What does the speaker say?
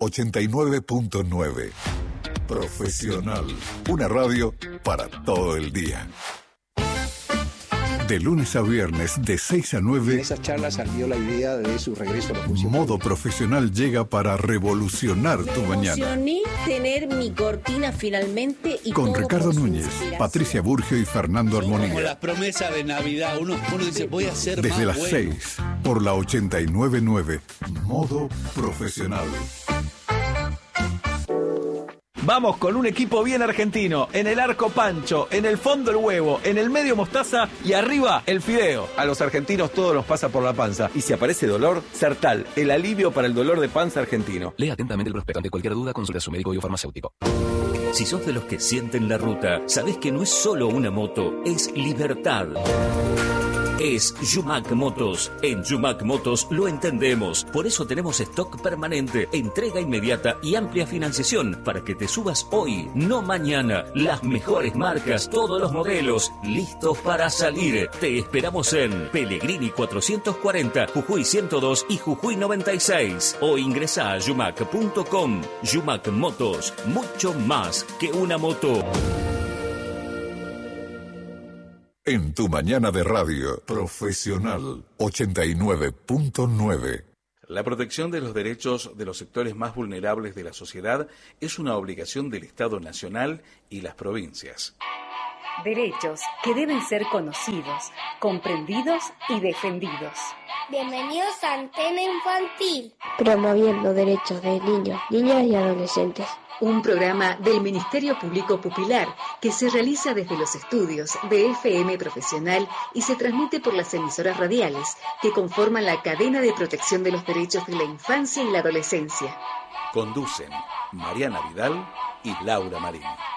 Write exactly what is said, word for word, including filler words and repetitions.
ochenta y nueve punto nueve. Profesional. Una radio para todo el día. De lunes a viernes, de seis a nueve. En esas charlas salió la idea de su regreso a la función. Modo Profesional llega para revolucionar tu Me mañana. emocioné tener mi cortina finalmente. Y Con todo Ricardo por su Núñez, inspiración. Patricia Burgio y Fernando Como Armonía. las promesas de Navidad. Uno, uno dice, voy a ser Desde más las bueno. seis, por la ochenta y nueve punto nueve. Modo Profesional. Vamos con un equipo bien argentino. En el arco Pancho, en el fondo el huevo, en el medio mostaza y arriba el fideo. A los argentinos todo nos pasa por la panza. Y si aparece dolor, Sertal, el alivio para el dolor de panza argentino. Lea atentamente el prospecto. Ante cualquier duda, consulte a su médico o farmacéutico. Si sos de los que sienten la ruta, sabés que no es solo una moto, es libertad. Es Yumac Motos. En Yumac Motos lo entendemos. Por eso tenemos stock permanente, entrega inmediata y amplia financiación para que te subas hoy, no mañana. Las mejores marcas, todos los modelos, listos para salir. Te esperamos en Pellegrini cuatrocientos cuarenta, Jujuy ciento dos y Jujuy noventa y seis. O ingresa a yumac punto com. Yumac Motos, mucho más que una moto. En tu mañana de radio, Profesional ochenta y nueve punto nueve. La protección de los derechos de los sectores más vulnerables de la sociedad es una obligación del Estado Nacional y las provincias. Derechos que deben ser conocidos, comprendidos y defendidos. Bienvenidos a Antena Infantil. Promoviendo derechos de niños, niñas y adolescentes. Un programa del Ministerio Público Pupilar que se realiza desde los estudios de F M Profesional y se transmite por las emisoras radiales que conforman la cadena de protección de los derechos de la infancia y la adolescencia. Conducen Mariana Vidal y Laura Marín.